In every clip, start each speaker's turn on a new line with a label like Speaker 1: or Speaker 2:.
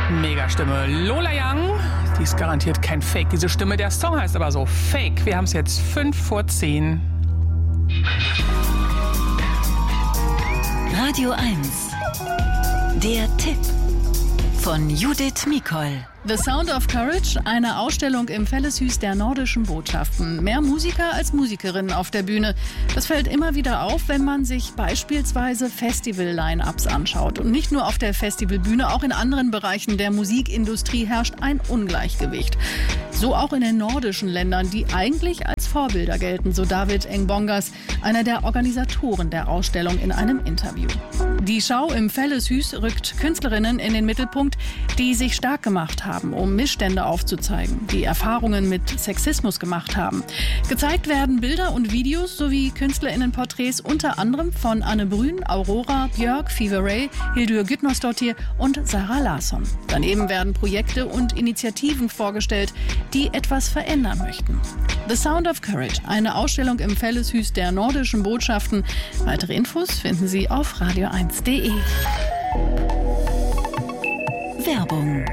Speaker 1: Megastimme Lola Young. Die ist garantiert kein Fake, diese Stimme. Der Song heißt aber so Fake. Wir haben es jetzt 5:10.
Speaker 2: Radio 1. Der Tipp von Judith Mikol.
Speaker 3: The Sound of Courage, eine Ausstellung im Felleshus der nordischen Botschaften. Mehr Musiker als Musikerinnen auf der Bühne. Das fällt immer wieder auf, wenn man sich beispielsweise Festival-Line-Ups anschaut. Und nicht nur auf der Festivalbühne, auch in anderen Bereichen der Musikindustrie herrscht ein Ungleichgewicht. So auch in den nordischen Ländern, die eigentlich als Vorbilder gelten, so David Engbongas, einer der Organisatoren der Ausstellung in einem Interview. Die Schau im Felleshus rückt Künstlerinnen in den Mittelpunkt, die sich stark gemacht haben, um Missstände aufzuzeigen, die Erfahrungen mit Sexismus gemacht haben. Gezeigt werden Bilder und Videos sowie KünstlerInnenporträts unter anderem von Anne Brün, Aurora, Björk, Fever Ray, Hildur Gudnadóttir und Zara Larsson. Daneben werden Projekte und Initiativen vorgestellt, die etwas verändern möchten. The Sound of Courage, eine Ausstellung im Felleshus der nordischen Botschaften. Weitere Infos finden Sie auf radio1.de.
Speaker 2: Werbung.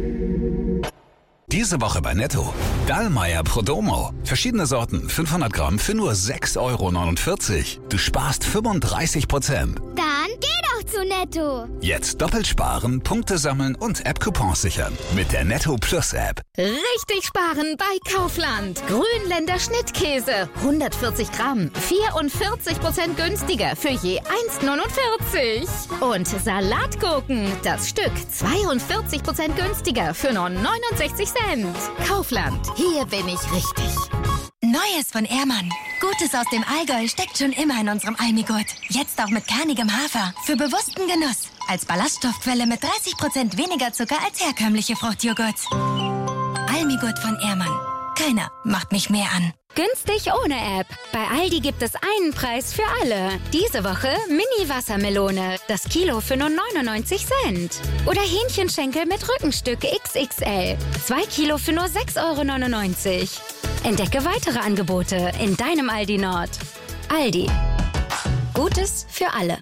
Speaker 4: Diese Woche bei Netto. Dallmayr Prodomo. Verschiedene Sorten, 500 Gramm für nur 6,49 €. Du sparst 35%.
Speaker 5: Dann geh doch zu Netto.
Speaker 4: Jetzt doppelt sparen, Punkte sammeln und App-Coupons sichern. Mit der Netto Plus App.
Speaker 6: Richtig sparen bei Kaufland. Grünländer Schnittkäse. 140 Gramm. 44% günstiger für je 1,49 €. Und Salatgurken. Das Stück 42% günstiger für nur 69 Cent. Kaufland. Hier bin ich richtig.
Speaker 7: Neues von Ehrmann. Gutes aus dem Allgäu steckt schon immer in unserem Almigurt. Jetzt auch mit kernigem Hafer. Für bewussten Genuss. Als Ballaststoffquelle mit 30% weniger Zucker als herkömmliche Fruchtjoghurts. Almigurt von Ehrmann. Keiner macht mich mehr an.
Speaker 6: Günstig ohne App. Bei Aldi gibt es einen Preis für alle. Diese Woche Mini-Wassermelone. Das Kilo für nur 99 Cent. Oder Hähnchenschenkel mit Rückenstück XXL. 2 Kilo für nur 6,99 €. Entdecke weitere Angebote in deinem Aldi Nord. Aldi. Gutes für alle.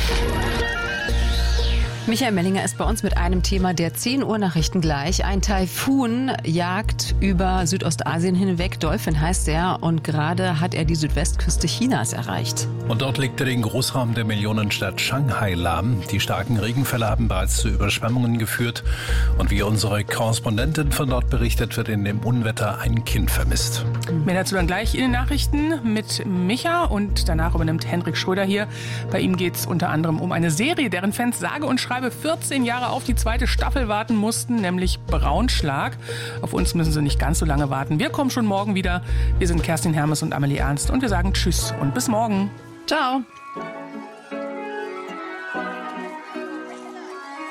Speaker 8: Michael Mellinger ist bei uns mit einem Thema der 10 Uhr Nachrichten gleich. Ein Taifun jagt über Südostasien hinweg. Dolphin heißt er und gerade hat er die Südwestküste Chinas erreicht.
Speaker 9: Und dort legt er den Großraum der Millionenstadt Shanghai lahm. Die starken Regenfälle haben bereits zu Überschwemmungen geführt. Und wie unsere Korrespondentin von dort berichtet, wird in dem Unwetter ein Kind vermisst.
Speaker 1: Mehr dazu dann gleich in den Nachrichten mit Micha und danach übernimmt Henrik Schröder hier. Bei ihm geht es unter anderem um eine Serie, deren Fans sage und schreibe 14 Jahre auf die zweite Staffel warten mussten, nämlich Braunschlag. Auf uns müssen sie nicht ganz so lange warten. Wir kommen schon morgen wieder. Wir sind Kerstin Hermes und Amelie Ernst und wir sagen Tschüss und bis morgen.
Speaker 8: Ciao.